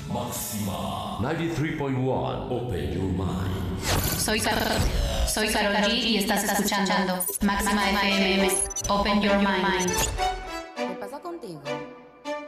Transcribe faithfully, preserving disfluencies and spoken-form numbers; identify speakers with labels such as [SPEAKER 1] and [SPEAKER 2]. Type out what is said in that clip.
[SPEAKER 1] Máxima noventa y tres punto uno. Open your mind.
[SPEAKER 2] Soy Carol, soy Karol G y estás escuchando Máxima F M. Open your mind.